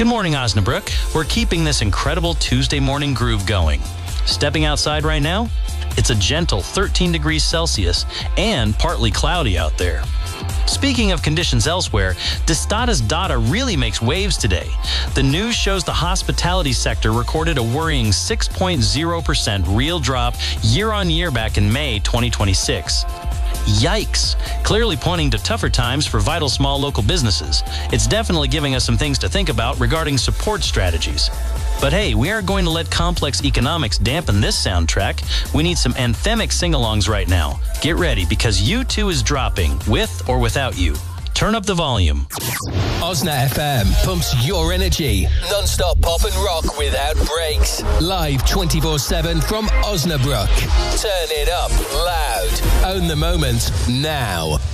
Good morning, Osnabrück. We're keeping this incredible Tuesday morning groove going. Stepping outside right now, it's a gentle 13 degrees Celsius and partly cloudy out there. Speaking of conditions elsewhere, Destada's data really makes waves today. The news shows the hospitality sector recorded a worrying 6.0% real drop year-on-year back in May 2026. Yikes! Clearly pointing to tougher times for vital small local businesses. It's definitely giving us some things to think about regarding support strategies. But hey, we aren't going to let complex economics dampen this soundtrack. We need some anthemic sing-alongs right now. Get ready, because U2 is dropping, with or without you. Turn up the volume. Osna FM pumps your energy. Non-stop pop and rock without breaks. Live 24/7 from Osnabrück. Turn it up loud. Own the moment now.